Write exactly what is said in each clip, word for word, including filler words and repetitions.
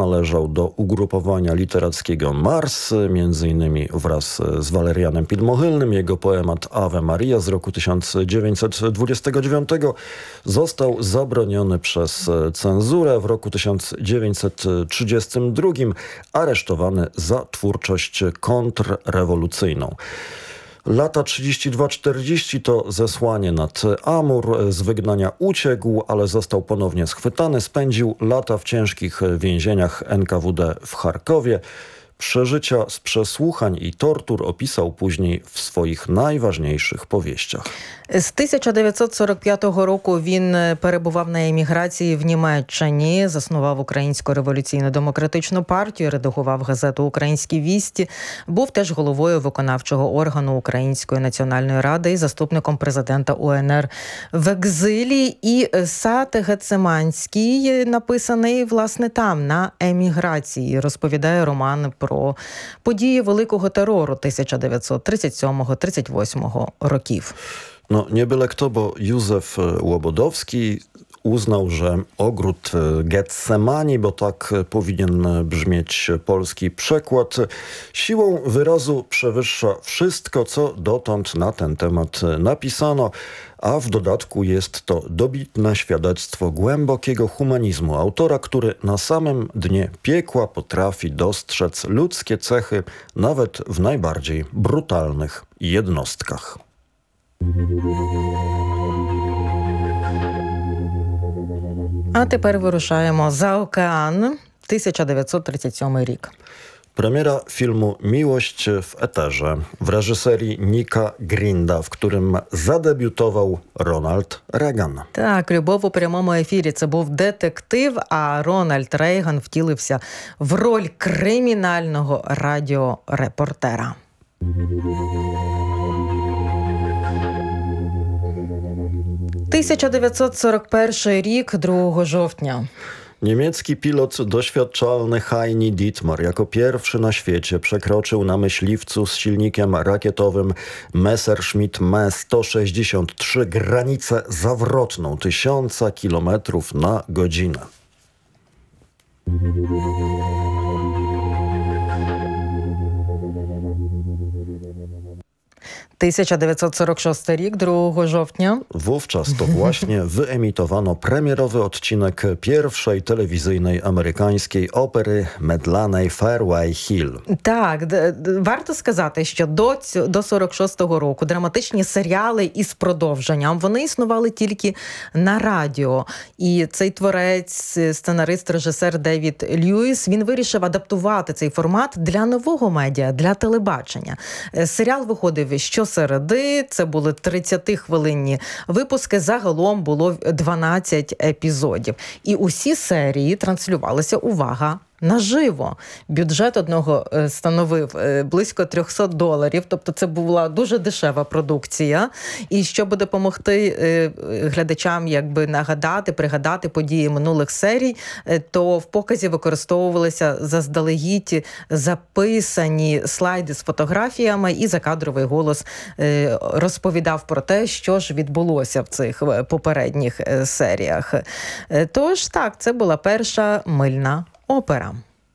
należał do ugrupowania literackiego Mars, między innymi wraz z Walerianem Pilmochylnym. Jego poemat Ave Maria z roku tysiąc dziewięćset dwudziestego dziewiątego został zabroniony przez cenzurę. W roku tysiąc dziewięćset trzydziestym drugim aresztowany za twórczość kontrrewolucyjną. Lata trzydzieści dwa czterdzieści to zesłanie nad Amur. Z wygnania uciekł, ale został ponownie schwytany. Spędził lata w ciężkich więzieniach N K W D w Charkowie. Przeżycia z przesłuchań i tortur opisał później в своїх найважніших повістях. З тисяча дев'ятсот сорок п'ятого року він перебував на еміграції в Німеччині, заснував Українську революційно-демократичну партію, редагував газету «Українські вісті», був теж головою виконавчого органу Української національної ради і заступником президента У Н Р в екзилі. І «Сад Гециманський» написаний, власне, там, на еміграції, розповідає роман про події Великого терору тисяча дев'ятсот тридцять сьомого тридцять восьмого років. No nie byle kto, bo Józef Łobodowski uznał, że ogród Getsemani, bo tak powinien brzmieć polski przekład, siłą wyrazu przewyższa wszystko, co dotąd na ten temat napisano, a w dodatku jest to dobitne świadectwo głębokiego humanizmu autora, który na samym dnie piekła potrafi dostrzec ludzkie cechy nawet w najbardziej brutalnych jednostkach. А тепер вирушаємо за океан, тисяча дев'ятсот тридцять сьомий рік. Premiera filmu Miłość w eterze w reżyserii Nika Grinda, w którym zadebiutował Ronald Reagan. Так, «Любов у прямому ефірі» – це був детектив, а Рональд Рейган втілився в роль кримінального радіорепортера. тисяча дев'ятсот сорок перший рік, другого жовтня. Niemiecki pilot doświadczalny Heini Dietmar jako pierwszy na świecie przekroczył na myśliwcu z silnikiem rakietowym Messerschmitt M sto sześćdziesiąt trzy granicę zawrotną tysiąca kilometrów na godzinę. тисяча дев'ятсот сорок шостий рік, другого жовтня. Wówczas to właśnie wyemitowano premierowy odcinek pierwszej telewizyjnej amerykańskiej opery Medlanej Fairway Hill. Так, д- д- варто сказати, що до, цю- до сорок шостого року драматичні серіали із продовженням, вони існували тільки на радіо. І цей творець, сценарист, режисер Девід Льюіс, він вирішив адаптувати цей формат для нового медіа, для телебачення. Е, Серіал виходив щосереди, це були тридцятихвилинні випуски, загалом було дванадцять епізодів. І усі серії транслювалися, увага, наживо. Бюджет одного е, становив е, близько триста доларів, тобто це була дуже дешева продукція. І щоб допомогти е, глядачам якби нагадати, пригадати події минулих серій, е, то в показі використовувалися заздалегідь записані слайди з фотографіями, і закадровий голос е, розповідав про те, що ж відбулося в цих е, попередніх е, серіях. Е, Тож, так, це була перша мильна опера.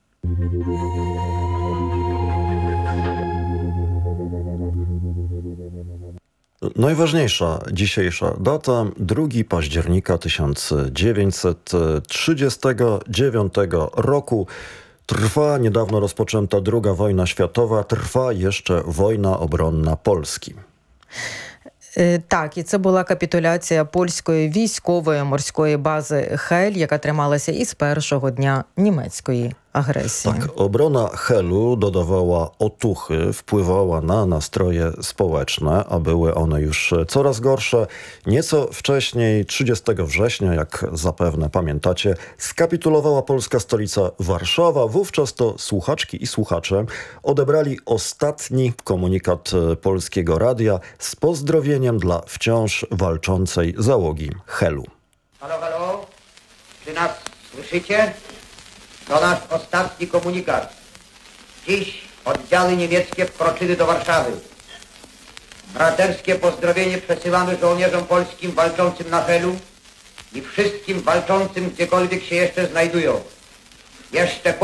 Najważniejsza dzisiejsza data, drugiego października tysiąc dziewięćset trzydziestego dziewiątego roku. Trwa niedawno rozpoczęta druga wojna światowa, trwa jeszcze wojna obronna Polski. Е, Так, і це була капітуляція польської військової морської бази Хель, яка трималася із першого дня німецької agresji. Tak, obrona Helu dodawała otuchy, wpływała na nastroje społeczne, a były one już coraz gorsze. Nieco wcześniej, trzydziestego września, jak zapewne pamiętacie, skapitulowała polska stolica Warszawa. Wówczas to słuchaczki i słuchacze odebrali ostatni komunikat Polskiego Radia z pozdrowieniem dla wciąż walczącej załogi Helu. Halo, halo, czy nas słyszycie? To nasz ostatni komunikat. Dziś oddziały niemieckie wkroczyły do Warszawy. Braterskie pozdrowienie przesyłamy żołnierzom polskim walczącym na Helu i wszystkim walczącym gdziekolwiek się jeszcze znajdują. Jeszcze